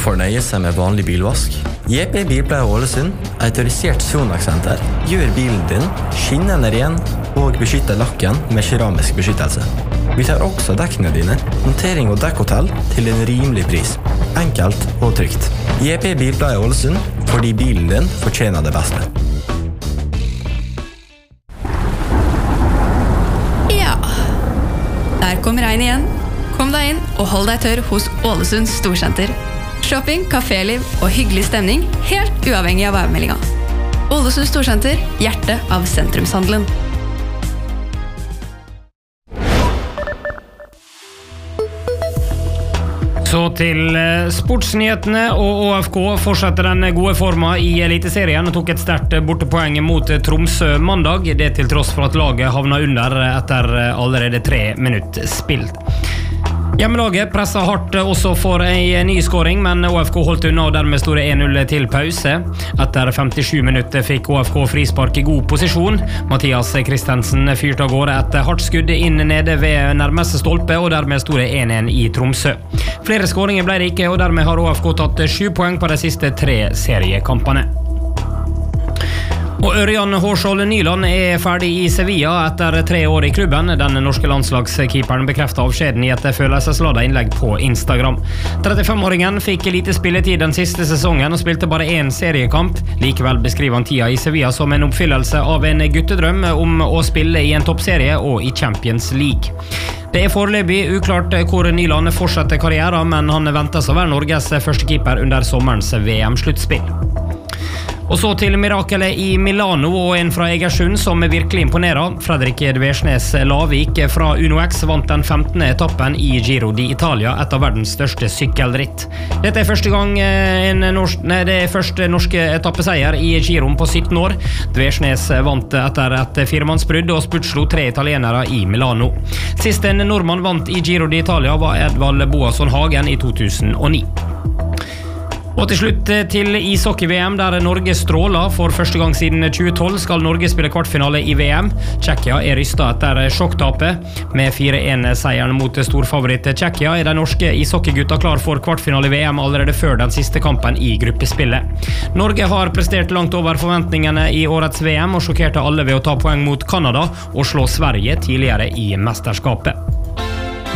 Hvorfor nøye seg med vanlig bilvask? JP Bilpleie Ålesund, autorisert Sonax-senter, gjør bilen din skinnende ren og beskytter lakken med keramisk beskyttelse. Vi tar også dekkene dine, montering og dekkhotell til en rimelig pris. Enkelt og trygt. JP Bilpleie Ålesund, fordi bilen din fortjener det beste. Ja, der kommer regn igjen. Kom deg inn og hold deg tørr hos Ålesund Storsenter. Shopping, kaféliv og hyggelig stemning, helt uavhengig av værmeldinga. Ålesund Storsenter, hjertet av sentrumshandelen. Så til sportsnyhetene, og ÅFK fortsetter den gode forma i Eliteserien og tok et sterkt bortepoeng mot Tromsø mandag, det til tross for at laget havna under etter allerede 3 minutter spilt. Hjemmelaget presset hardt også for en ny skåring, men ÅFK holdt unna og dermed stod det 1-0 til pause. Etter 57 minutter fikk ÅFK frispark i god posisjon. Mathias Kristensen fyrte av gårde et hardt skudd inn nede ved nærmeste stolpe, og dermed stod det 1-1 i Tromsø. Flere skåringer ble det ikke, og dermed har ÅFK tatt 7 poeng på de siste 3 seriekampene. Og Ørjan Hårskjold Nyland ferdig i Sevilla etter 3 år i klubben. Den norske landslagskeeperen bekreftet avskjeden i et følelsesladet innlegg på Instagram. 35-åringen fikk lite spilletid den siste sesongen og spilte bare 1 seriekamp. Likevel beskriver han tida i Sevilla som en oppfyllelse av en guttedrøm om å spille i en toppserie og i Champions League. Det foreløpig uklart hvor Nyland fortsetter karrieren, men han ventes å være Norges første keeper under sommerens VM-sluttspill. Og så til mirakelet i Milano og en fra Egersund som virkelig imponerer. Fredrik Dversnes Lavik fra UnoX vant den 15. etappen i Giro d'Italia, et av verdens største sykkelritt. Dette første norske etappeseier i Giroen på 17 år. Dversnes vant etter et firmannsbrudd og spurtslo 3 italienere i Milano. Sist en nordmann vant i Giro d'Italia var Edvald Boasson Hagen i 2009. Og til slutt til ishockey-VM, der Norge stråler. For første gang siden 2012 skal Norge spille kvartfinale i VM. Tsjekkia rystet etter sjokktapet. Med 4-1-seieren mot storfavoritt Tsjekkia de norske ishockeygutta klar for kvartfinale i VM allerede før den siste kampen i gruppespillet. Norge har prestert langt over forventningene i årets VM og sjokkerte alle ved å ta poeng mot Kanada og slå Sverige tidligere i mesterskapet.